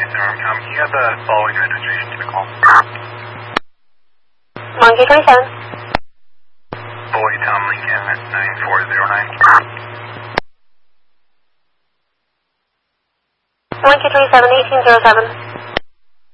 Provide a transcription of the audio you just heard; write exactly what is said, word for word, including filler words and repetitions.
Um, can you have the following registration to the call? Monkey twenty-seven. Boy Tom Lincoln at nine four zero nine. Monkey twenty-seven, eighteen zero seven.